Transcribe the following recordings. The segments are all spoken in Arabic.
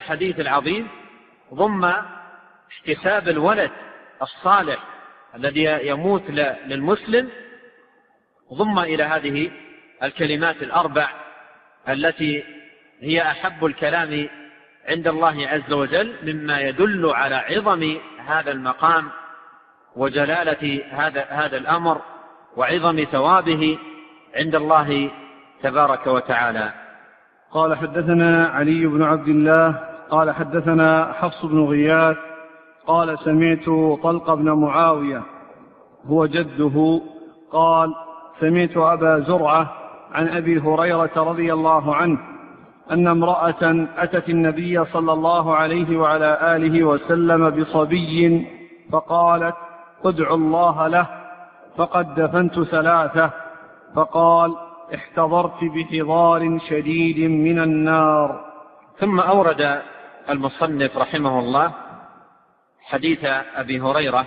الحديث العظيم ضم اكتساب الولد الصالح الذي يموت للمسلم، ضم إلى هذه الكلمات الأربع التي هي أحب الكلام عند الله عز وجل، مما يدل على عظم هذا المقام وجلالة هذا الأمر وعظم ثوابه عند الله تبارك وتعالى. قال حدثنا علي بن عبد الله قال حدثنا حفص بن غياث قال سمعت طلق بن معاوية هو جده قال سمعت أبا زرعة عن أبي هريرة رضي الله عنه أن امرأة أتت النبي صلى الله عليه وعلى آله وسلم بصبي فقالت ادعوا الله له فقد دفنت 3، فقال احتضرت بحضار شديد من النار. ثم أورد المصنف رحمه الله حديث أبي هريرة،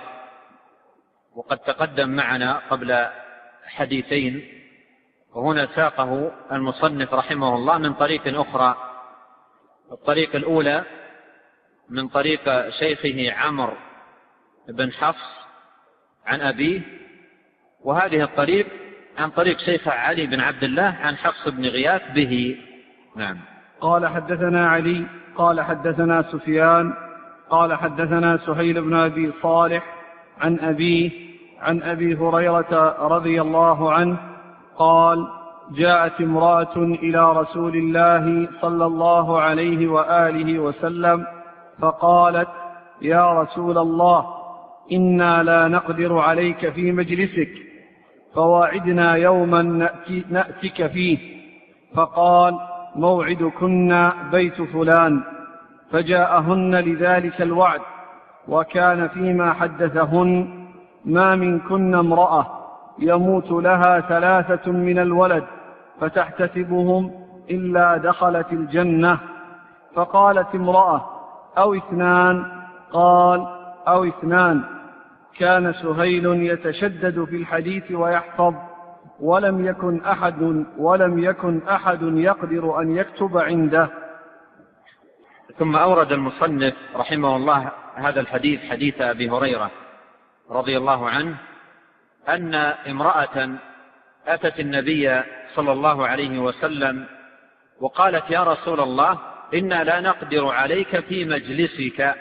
وقد تقدم معنا قبل حديثين، وهنا ساقه المصنف رحمه الله من طريق أخرى. الطريق الأولى من طريق شيخه عمرو بن حفص عن أبيه، وهذه الطريق عن طريق شيخه علي بن عبد الله عن حفص بن غياث به. نعم. قال حدثنا علي قال حدثنا سفيان قال حدثنا سهيل بن أبي صالح عن أبيه عن أبي هريرة رضي الله عنه قال جاءت امرأة إلى رسول الله صلى الله عليه وآله وسلم فقالت يا رسول الله إنا لا نقدر عليك في مجلسك فواعدنا يوما نأتك فيه. فقال موعدكن بيت فلان، فجاءهن لذلك الوعد، وكان فيما حدثهن ما منكن امرأة يموت لها 3 من الولد فتحتسبهم إلا دخلت الجنة. فقالت امرأة أو 2؟ قال أو 2. كان سهيل يتشدد في الحديث ويحفظ، ولم يكن أحد يقدر أن يكتب عنده. ثم أورد المصنف رحمه الله هذا الحديث، حديث أبي هريرة رضي الله عنه أن امرأة أتت النبي صلى الله عليه وسلم وقالت يا رسول الله إنا لا نقدر عليك في مجلسك،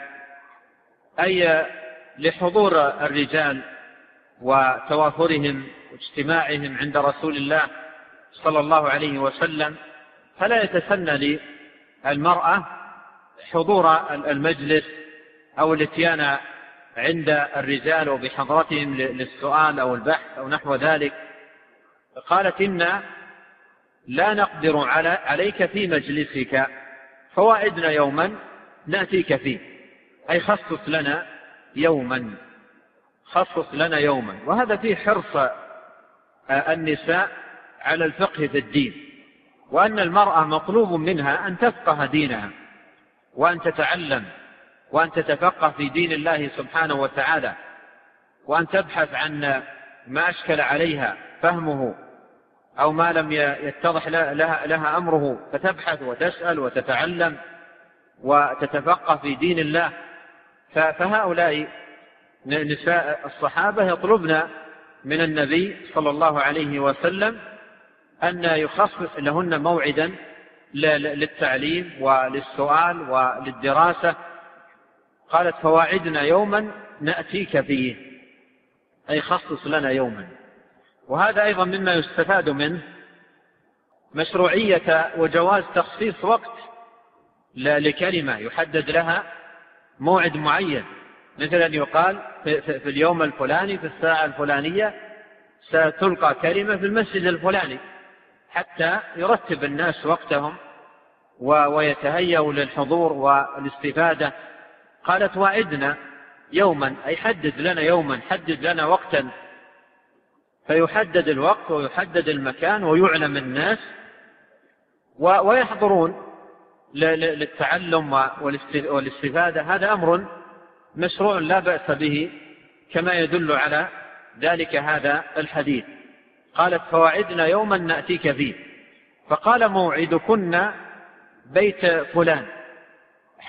أي لحضور الرجال وتوافرهم واجتماعهم عند رسول الله صلى الله عليه وسلم، فلا يتسنى للمرأة حضور المجلس أو الاتيان عند الرجال وبحضرتهم للسؤال أو البحث أو نحو ذلك. قالت إنا لا نقدر عليك في مجلسك فواعدنا يوما نأتيك فيه، أي خصص لنا يوما. وهذا فيه حرص النساء على الفقه في الدين، وأن المرأة مطلوب منها أن تفقه دينها وأن تتعلم وأن تتفقه في دين الله سبحانه وتعالى، وأن تبحث عن ما أشكل عليها فهمه أو ما لم يتضح لها أمره، فتبحث وتسأل وتتعلم وتتفقه في دين الله. فهؤلاء نساء الصحابة يطلبن من النبي صلى الله عليه وسلم أن يخصص لهن موعدا للتعليم وللسؤال وللدراسة. قالت فواعدنا يوما نأتيك فيه، أي خصص لنا يوما. وهذا أيضا مما يستفاد منه مشروعية وجواز تخصيص وقت لكلمة يحدد لها موعد معين، مثلا يقال في اليوم الفلاني في الساعة الفلانية ستلقى كلمة في المسجد الفلاني، حتى يرتب الناس وقتهم ويتهيأوا للحضور والاستفادة. قالت واعدنا يوما، أي حدد لنا يوما، حدد لنا وقتا، فيحدد الوقت ويحدد المكان ويعلم الناس ويحضرون للتعلم والاستفادة. هذا أمر مشروع لا بأس به كما يدل على ذلك هذا الحديث. قالت فواعدنا يوما نأتيك فيه، فقال موعدكن بيت فلان،